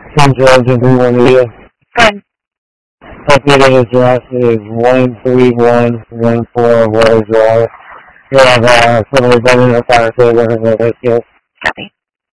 Central Engine 318. Good. Updated address is 13114 Water Drive. You have a similar building or fire saver and no rescue. Copy.